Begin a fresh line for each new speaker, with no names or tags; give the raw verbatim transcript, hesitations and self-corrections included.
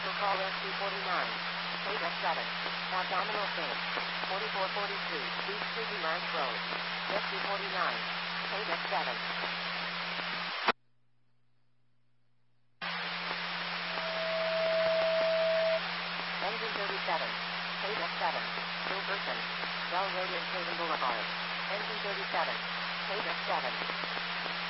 Commercial call S C forty-nine. Page F seven. Abdominal pain. forty-four forty-three. East City Ranch Road. S C forty-nine. Page F seven. Engine thirty-seven. Page F seven. Wilkerson. Bell Road and Clayton Boulevard. Engine thirty-seven. Page F seven.